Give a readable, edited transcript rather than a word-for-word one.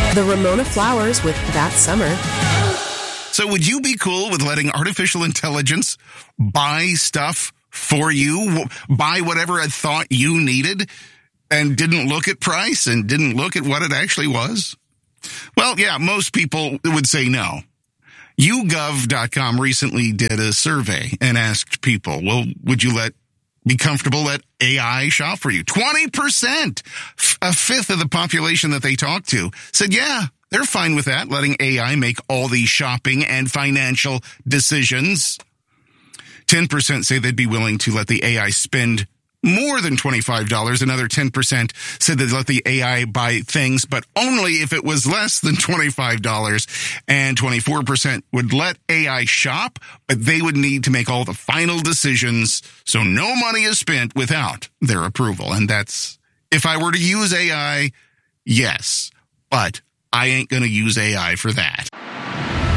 The Ramona Flowers with That Summer. So would you be cool with letting artificial intelligence buy stuff for you, buy whatever it thought you needed, and didn't look at price and didn't look at what it actually was? Well, yeah, most people would say no. YouGov.com recently did a survey and asked people, well, would you be comfortable let AI shop for you? 20%, a fifth of the population that they talked to, said, yeah, they're fine with that, letting AI make all these shopping and financial decisions. 10% say they'd be willing to let the AI spend more than $25. Another 10% said they'd let the AI buy things, but only if it was less than $25. And 24% would let AI shop, but they would need to make all the final decisions, so no money is spent without their approval. And that's, if I were to use AI, yes, but I ain't going to use AI for that.